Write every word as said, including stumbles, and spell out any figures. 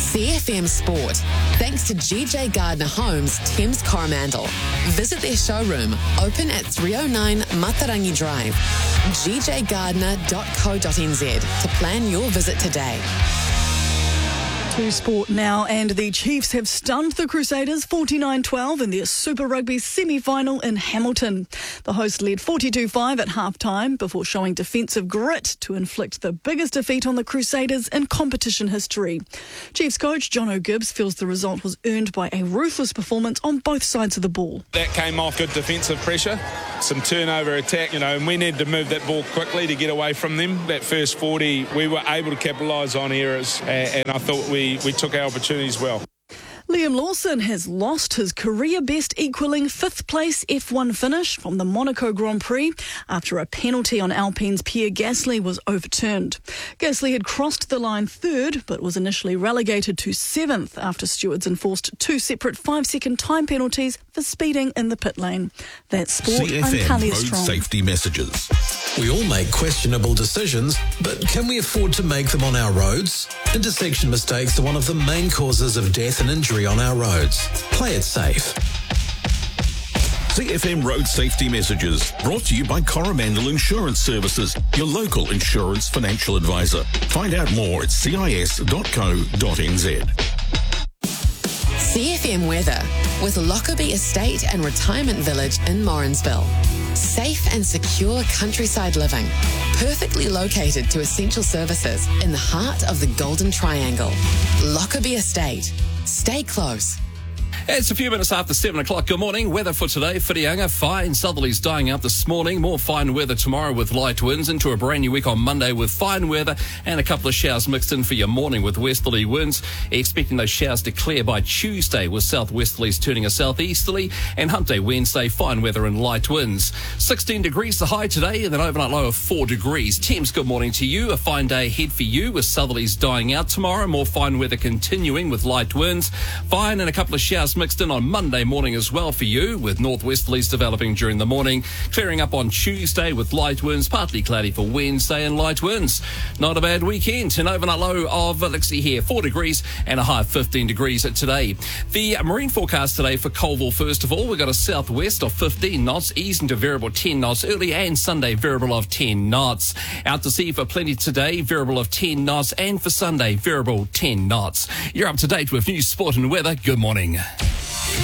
C F M Sport, thanks to G J Gardner Homes, Thames Coromandel. Visit their showroom, open at three oh nine Matarangi Drive, g j gardner dot co dot n z to plan your visit today. To sport now, and the Chiefs have stunned the Crusaders forty-nine twelve in their Super Rugby semi-final in Hamilton. The hosts led forty-two five at half-time before showing defensive grit to inflict the biggest defeat on the Crusaders in competition history. Chiefs coach John O'Gibbs feels the result was earned by a ruthless performance on both sides of the ball. That came off good defensive pressure, some turnover attack, you know, and we needed to move that ball quickly to get away from them. That first forty, we were able to capitalise on errors, and I thought we We, we took our opportunities well. Liam Lawson has lost his career best equalling fifth place F one finish from the Monaco Grand Prix after a penalty on Alpine's Pierre Gasly was overturned. Gasly had crossed the line third but was initially relegated to seventh after stewards enforced two separate five-second time penalties for speeding in the pit lane. That's sport. C F M I'm Talia Road Strong. Safety Messages. We all make questionable decisions, but can we afford to make them on our roads? Intersection mistakes are one of the main causes of death and injury on our roads. Play it safe. C F M Road Safety Messages, brought to you by Coromandel Insurance Services, your local insurance financial advisor. Find out more at c i s dot co dot n z. C F M weather with Lockerbie Estate and Retirement Village in Morrinsville. Safe and secure countryside living, perfectly located to essential services in the heart of the Golden Triangle. Lockerbie Estate. Stay close. It's a few minutes after seven o'clock. Good morning. Weather for today, Whitianga, fine. Southerlies dying out this morning. More fine weather tomorrow with light winds. Into a brand new week on Monday with fine weather and a couple of showers mixed in for your morning with westerly winds. Expecting those showers to clear by Tuesday with southwesterlies turning a southeasterly. And hump day Wednesday, fine weather and light winds. sixteen degrees the high today and an overnight low of four degrees. Thames, good morning to you. A fine day ahead for you with southerlies dying out tomorrow. More fine weather continuing with light winds. Fine and a couple of showers mixed in on Monday morning as well for you, with northwesterlies developing during the morning, clearing up on Tuesday with light winds, partly cloudy for Wednesday and light winds. Not a bad weekend. An overnight low of, let's see here, four degrees and a high of fifteen degrees today. The marine forecast today for Colville, first of all, we've got a southwest of fifteen knots, easing to variable ten knots early, and Sunday variable of ten knots. Out to sea for plenty today, variable of ten knots, and for Sunday variable ten knots. You're up to date with news, sport and weather. Good morning.